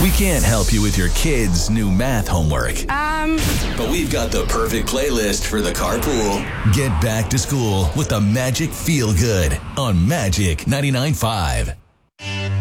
We can't help you with your kids' new math homework. But we've got the perfect playlist for the carpool. Get back to school with the Magic Feel Good on Magic 99.5.